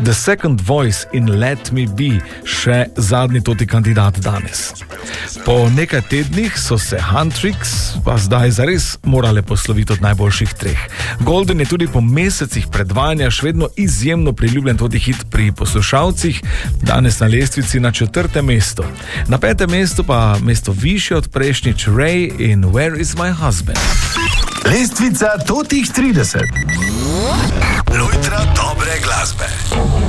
The Second Voice in Let Me Be, še zadnji toti kandidat danes. Po nekaj tednih so se Huntrix pa zdaj zares morale posloviti od najboljših treh. Golden je tudi po mesecih predvajanja še vedno izjemno priljubljen toti hit pri poslušalcih, danes na lestvici na 4. mesto. Na 5. mestu pa mesto višje od prejšnjič Ray in Where is my husband? Lestvica totih 30. Lojtra dobre glasbe.